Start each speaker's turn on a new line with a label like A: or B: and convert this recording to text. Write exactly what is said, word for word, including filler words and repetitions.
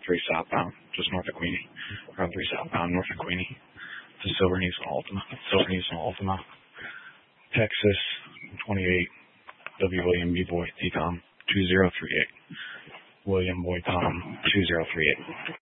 A: three southbound, just north of Queenie. Route three southbound, north of Queenie. To Silver Neasel Ultima. Silver Neasel Ultima. Texas twenty-eight. W. William B. Boy T. Tom two zero three eight. William Boy Tom two zero three eight.